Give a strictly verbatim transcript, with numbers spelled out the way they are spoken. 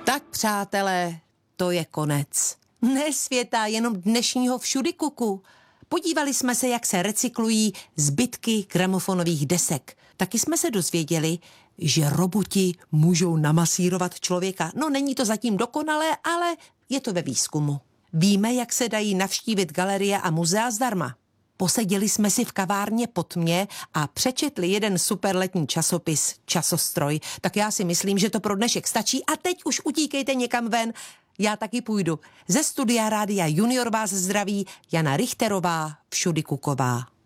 Tak přátelé, to je konec. Ne světa, jenom dnešního všudykuku. Podívali jsme se, jak se recyklují zbytky gramofonových desek. Taky jsme se dozvěděli, že roboti můžou namasírovat člověka. No, není to zatím dokonalé, ale je to ve výzkumu. Víme, jak se dají navštívit galerie a muzea zdarma. Poseděli jsme si v kavárně po tmě a přečetli jeden super letní časopis Časostroj. Tak já si myslím, že to pro dnešek stačí a teď už utíkejte někam ven. Já taky půjdu. Ze studia Rádia Junior vás zdraví Jana Richterová, Všudykuková.